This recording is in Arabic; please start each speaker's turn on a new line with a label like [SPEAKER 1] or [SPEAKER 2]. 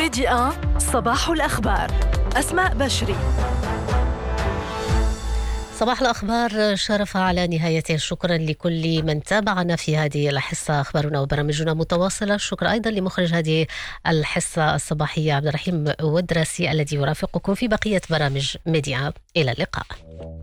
[SPEAKER 1] ميديا صباح الأخبار. أسماء بشري.
[SPEAKER 2] صباح الأخبار شرف على نهايته. شكرا لكل من تابعنا في هذه الحصة. أخبارنا وبرامجنا متواصلة. شكرا أيضا لمخرج هذه الحصة الصباحية عبد الرحيم ودراسي الذي يرافقكم في بقية برامج ميديا. إلى اللقاء.